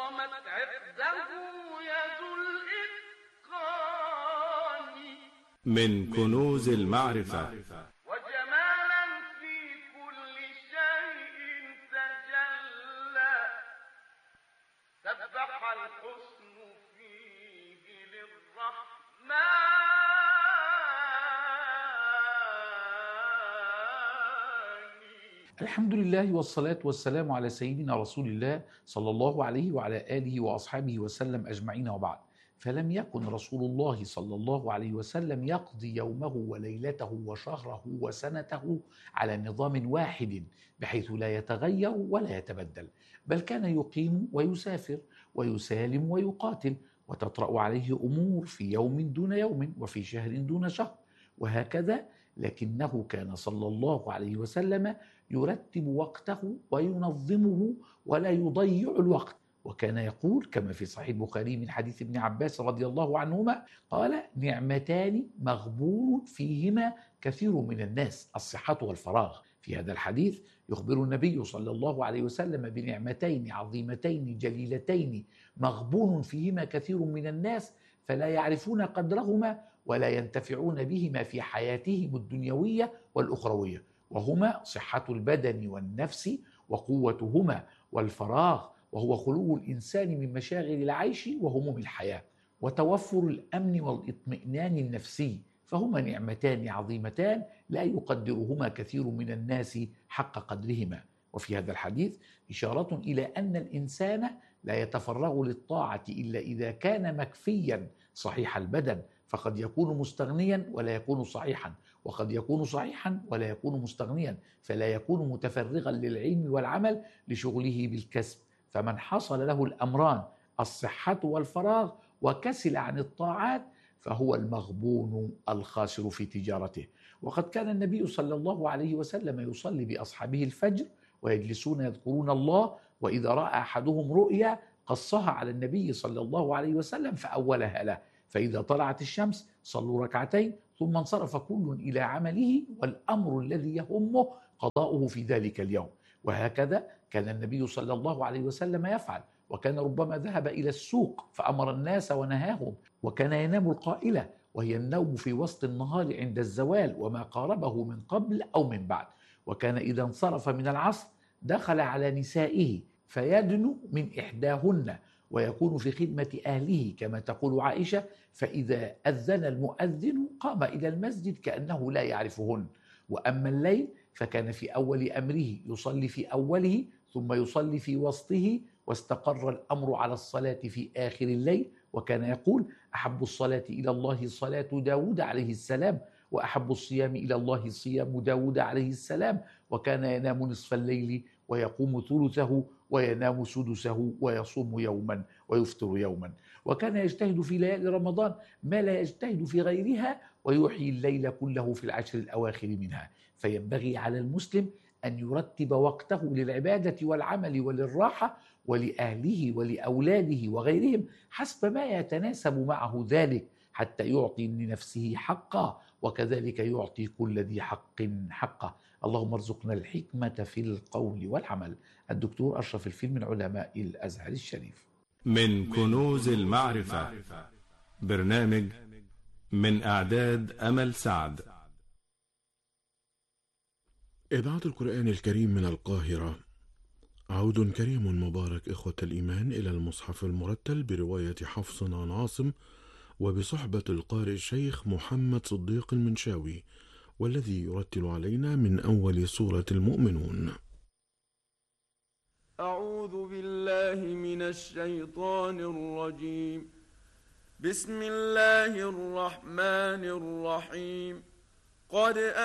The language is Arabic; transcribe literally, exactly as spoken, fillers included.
قامت عقده يد الإتقان من كنوز المعرفة وجمالا في كل شيء تجلى سبح الحسن فيه للرحمن. الحمد لله والصلاة والسلام على سيدنا رسول الله صلى الله عليه وعلى آله وأصحابه وسلم أجمعين، وبعد. فلم يكن رسول الله صلى الله عليه وسلم يقضي يومه وليلته وشهره وسنته على نظام واحد بحيث لا يتغير ولا يتبدل، بل كان يقيم ويسافر ويسالم ويقاتل، وتطرأ عليه أمور في يوم دون يوم وفي شهر دون شهر، وهكذا. لكنه كان صلى الله عليه وسلم يرتب وقته وينظمه ولا يضيع الوقت، وكان يقول كما في صحيح البخاري من حديث ابن عباس رضي الله عنهما قال: نعمتان مغبون فيهما كثير من الناس، الصحة والفراغ. في هذا الحديث يخبر النبي صلى الله عليه وسلم بنعمتين عظيمتين جليلتين مغبون فيهما كثير من الناس، فلا يعرفون قدرهما ولا ينتفعون بهما في حياتهم الدنيوية والأخروية، وهما صحة البدن والنفس وقوتهما، والفراغ وهو خلو الإنسان من مشاغل العيش وهموم الحياة، وتوفر الأمن والاطمئنان النفسي، فهما نعمتان عظيمتان لا يقدرهما كثير من الناس حق قدرهما. وفي هذا الحديث إشارة إلى أن الإنسان لا يتفرغ للطاعة إلا إذا كان مكفيا صحيح البدن، فقد يكون مستغنيا ولا يكون صحيحا، وقد يكون صحيحا ولا يكون مستغنيا، فلا يكون متفرغا للعلم والعمل لشغله بالكسب. فمن حصل له الأمران الصحة والفراغ وكسل عن الطاعات فهو المغبون الخاسر في تجارته. وقد كان النبي صلى الله عليه وسلم يصلي بأصحابه الفجر ويجلسون يذكرون الله، وإذا رأى أحدهم رؤيا قصها على النبي صلى الله عليه وسلم فأولها له، فإذا طلعت الشمس صلوا ركعتين ثم انصرف كل إلى عمله والأمر الذي يهمه قضاؤه في ذلك اليوم. وهكذا كان النبي صلى الله عليه وسلم يفعل، وكان ربما ذهب إلى السوق فأمر الناس ونهاهم، وكان ينام القائلة وهي النوم في وسط النهار عند الزوال وما قاربه من قبل أو من بعد. وكان إذا انصرف من العصر دخل على نسائه فيدنو من إحداهن ويكون في خدمة أهله كما تقول عائشة، فإذا أذن المؤذن قام إلى المسجد كأنه لا يعرفهن. وأما الليل فكان في أول أمره يصلي في أوله ثم يصلي في وسطه، واستقر الأمر على الصلاة في آخر الليل، وكان يقول: أحب الصلاة إلى الله صلاة داود عليه السلام، وأحب الصيام إلى الله صيام داود عليه السلام. وكان ينام نصف الليل ويقوم ثلثه وينام سدسه ويصوم يوما ويفطر يوما. وكان يجتهد في ليالي رمضان ما لا يجتهد في غيرها، ويحيي الليل كله في العشر الأواخر منها. فينبغي على المسلم أن يرتب وقته للعبادة والعمل وللراحة ولأهله ولأولاده وغيرهم حسب ما يتناسب معه ذلك، حتى يعطي لنفسه حقه، وكذلك يعطي كل ذي حق حقه. اللهم ارزقنا الحكمة في القول والعمل. الدكتور أشرف الفيل من علماء الأزهر الشريف. من كنوز المعرفة، برنامج من إعداد أمل سعد. إذاعة القرآن الكريم من القاهرة. عود كريم مبارك إخوة الإيمان إلى المصحف المرتل برواية حفص عن عاصم، وبصحبة القارئ الشيخ محمد صديق المنشاوي، والذي يرتل علينا من أول سورة المؤمنون. أعوذ بالله من الشيطان الرجيم. بسم الله الرحمن الرحيم. قد